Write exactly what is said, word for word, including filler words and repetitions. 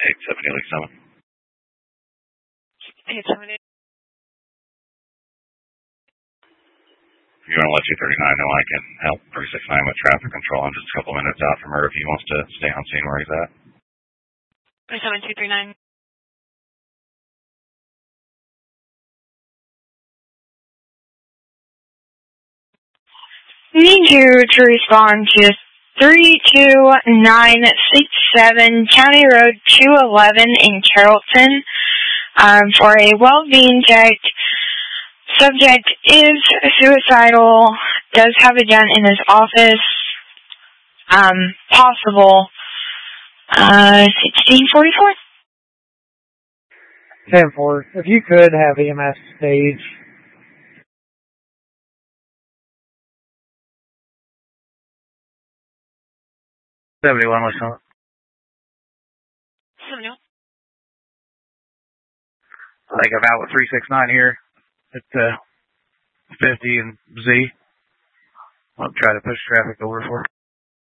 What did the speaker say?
eight seventy, Lake seven. eight seventy. If you want to let two thirty-nine know, I can help three six nine with traffic control. I'm just a couple minutes out from her if he wants to stay on scene where he's at. three seven two three nine. Need you to respond to three two nine six seven County Road two eleven in Carrollton um, for a well-being check. Subject is suicidal, does have a gun in his office, um, possible, uh, sixteen forty-four. ten four, if you could have E M S stage. seventy-one, what's up? seventy-one. I think I'm out with three six nine here at uh, fifty and Z. I'll try to push traffic over for